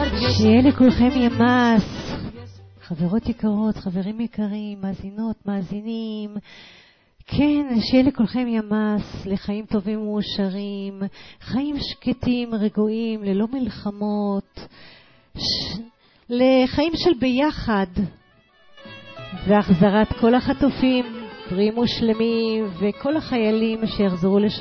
שיהיה לכולכם ימס, חברות יקרות, חברים יקרים, מאזינות, מאזינים. כן, שיהיה לכולכם ימס, לחיים טובים ומאושרים, חיים שקטים, רגועים, ללא מלחמות, לחיים של ביחד, והחזרת כל החטופים, בריאים ושלמים, וכל החיילים שיחזרו לשם.